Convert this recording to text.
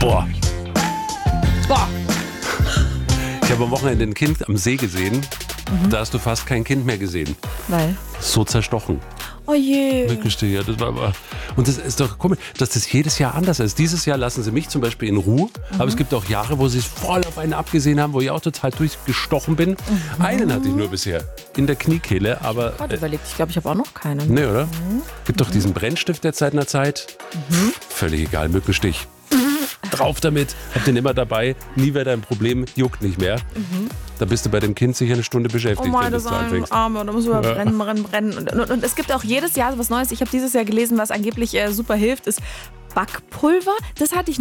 Boah. Boah. Ich habe am Wochenende ein Kind am See gesehen. Da hast du fast kein Kind mehr gesehen. Weil? So zerstochen. Oh je. Wirklich, ja, das war aber. Und das ist doch komisch, dass das jedes Jahr anders ist. Dieses Jahr lassen sie mich zum Beispiel in Ruhe, aber es gibt auch Jahre, wo sie es voll auf einen abgesehen haben, wo ich auch total durchgestochen bin. Einen hatte ich nur bisher in der Kniekehle, aber. Gott, überlegt, ich glaube, ich habe auch noch keinen. Ne, oder? Gibt doch diesen Brennstift der Zeit nach Zeit. Völlig egal, Mückenstich. Drauf damit, hab den immer dabei, nie wieder ein Problem, juckt nicht mehr. Da bist du bei dem Kind sicher eine Stunde beschäftigt, Oh wenn meine du es anfängst. Arme, da muss man brennen. Und es gibt auch jedes Jahr was Neues. Ich habe dieses Jahr gelesen, was angeblich super hilft, ist Backpulver. Das hatte ich